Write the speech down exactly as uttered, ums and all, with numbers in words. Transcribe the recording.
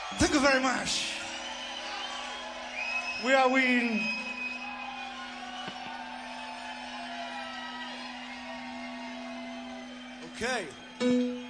Thank you very much. We are in. Okay.